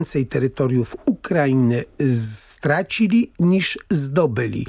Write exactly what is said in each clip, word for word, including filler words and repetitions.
więcej terytoriów Ukrainy stracili niż zdobyli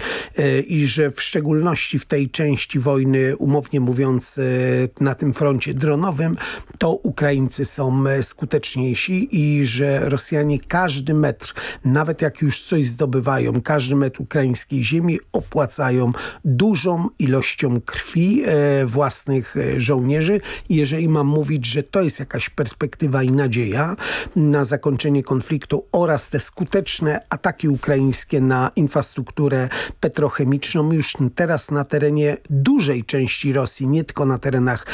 i że w szczególności w tej części wojny, umownie mówiąc na tym froncie dronowym, to Ukraińcy są skuteczniejsi i że Rosjanie każdy metr, nawet jak już coś zdobywają, każdy metr ukraińskiej ziemi opłacają dużą ilością krwi własnych żołnierzy. Jeżeli mam mówić, że to jest jakaś perspektywa i nadzieja na zakończenie konfliktu oraz te skuteczne ataki ukraińskie na infrastrukturę petrochemiczną już teraz na terenie dużej części Rosji, nie tylko na terenach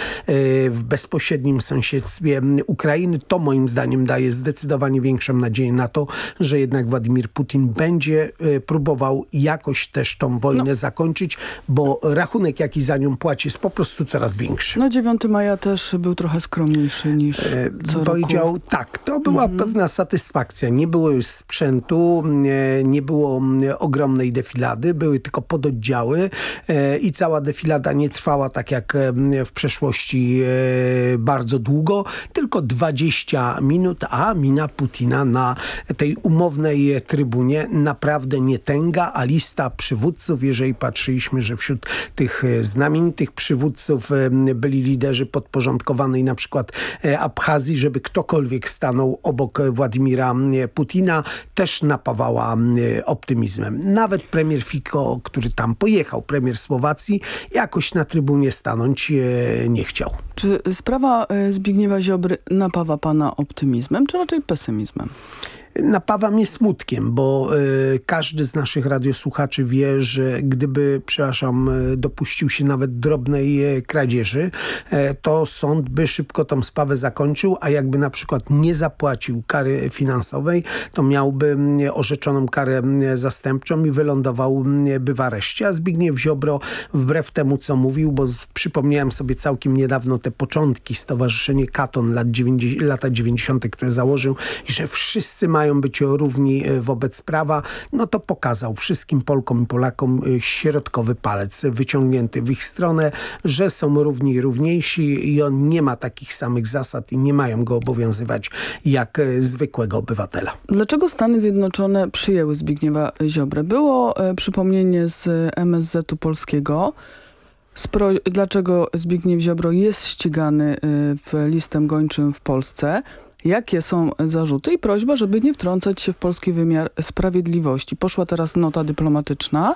w bezpośrednim sąsiedztwie Ukrainy, to moim zdaniem daje zdecydowanie większą nadzieję na to, że jednak Władimir Putin będzie próbował jakoś też tą wojnę no. zakończyć, bo rachunek, jaki za nią płaci, jest po prostu coraz większy. No dziewiątego maja też był trochę skromniejszy niż co Powiedział, roku. tak, to była mhm. pewna satysfakcja. Nie było już sprzętu, nie, nie było ogromnej defilady, były tylko pododdziały e, i cała defilada nie trwała tak jak w przeszłości e, bardzo długo, tylko dwadzieścia minut, a mina Putina na tej umownej trybunie naprawdę nie tęga, a lista przywódców, jeżeli patrzyliśmy, że wśród tych znamienitych przywódców byli liderzy podporządkowanej na przykład Abchazji, żeby ktokolwiek stanął obok Władimira Putina, też napawała optymizmem. Nawet premier Fico, który tam pojechał, premier Słowacji, jakoś na trybunie stanąć nie chciał. Czy sprawa Zbigniewa Ziobry napawa pana optymizmem, czy raczej pesymizmem? Napawa mnie smutkiem, bo y, każdy z naszych radiosłuchaczy wie, że gdyby, przepraszam, dopuścił się nawet drobnej y, kradzieży, y, to sąd by szybko tą sprawę zakończył, a jakby na przykład nie zapłacił kary finansowej, to miałby y, orzeczoną karę y, zastępczą i wylądowałby w areszcie. A Zbigniew Ziobro, wbrew temu, co mówił, bo z, przypomniałem sobie całkiem niedawno te początki, Stowarzyszenie Katon, lat dziewięćdziesiąte, lata dziewięćdziesiąte, które założył, i że wszyscy mają być równi wobec prawa, no to pokazał wszystkim Polkom i Polakom środkowy palec wyciągnięty w ich stronę, że są równi i równiejsi i on nie ma takich samych zasad i nie mają go obowiązywać jak zwykłego obywatela. Dlaczego Stany Zjednoczone przyjęły Zbigniewa Ziobrę? Było e, przypomnienie z M S Z u polskiego. Spro- dlaczego Zbigniew Ziobro jest ścigany y, w listem gończym w Polsce? Jakie są zarzuty i prośba, żeby nie wtrącać się w polski wymiar sprawiedliwości. Poszła teraz nota dyplomatyczna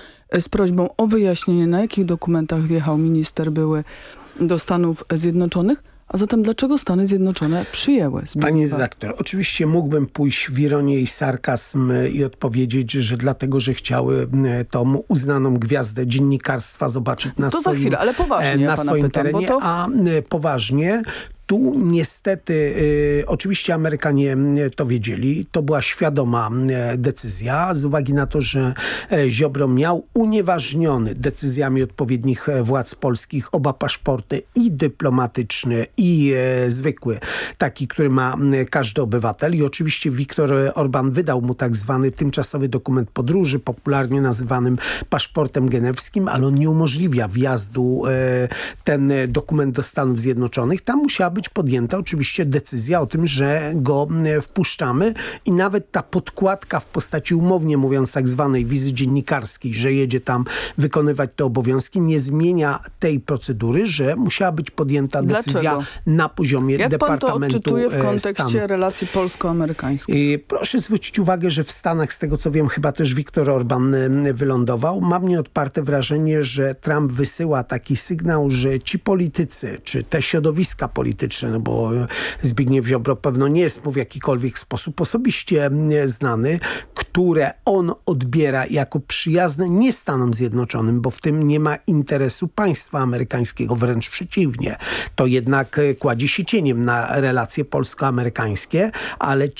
z prośbą o wyjaśnienie, na jakich dokumentach wjechał minister były do Stanów Zjednoczonych. A zatem dlaczego Stany Zjednoczone przyjęły Zbigniewa? Pani redaktor, oczywiście mógłbym pójść w ironię i sarkazm i odpowiedzieć, że dlatego, że chciały tą uznaną gwiazdę dziennikarstwa zobaczyć na to swoim, za chwilę, ale poważnie na ja pana swoim pytam, terenie, bo to... a poważnie. Tu niestety, y, oczywiście Amerykanie to wiedzieli, to była świadoma y, decyzja z uwagi na to, że y, Ziobro miał unieważniony decyzjami odpowiednich y, władz polskich oba paszporty, i dyplomatyczny, i y, zwykły, taki, który ma y, każdy obywatel. I oczywiście Viktor Orban wydał mu tak zwany tymczasowy dokument podróży, popularnie nazywanym paszportem genewskim, ale on nie umożliwia wjazdu y, ten dokument do Stanów Zjednoczonych. Tam musiała być podjęta oczywiście decyzja o tym, że go wpuszczamy i nawet ta podkładka w postaci, umownie mówiąc, tak zwanej wizy dziennikarskiej, że jedzie tam wykonywać te obowiązki, nie zmienia tej procedury, że musiała być podjęta decyzja Dlaczego? na poziomie Jak Departamentu pan to odczytuje w kontekście Stanu. relacji polsko-amerykańskich? I proszę zwrócić uwagę, że w Stanach, z tego co wiem, chyba też Viktor Orban wylądował. Mam nieodparte wrażenie, że Trump wysyła taki sygnał, że ci politycy, czy te środowiska polityczne, no bo Zbigniew Ziobro pewno nie jest mu w jakikolwiek sposób osobiście znany, które on odbiera jako przyjazne nie Stanom Zjednoczonym, bo w tym nie ma interesu państwa amerykańskiego, wręcz przeciwnie. To jednak kładzie się cieniem na relacje polsko-amerykańskie, ale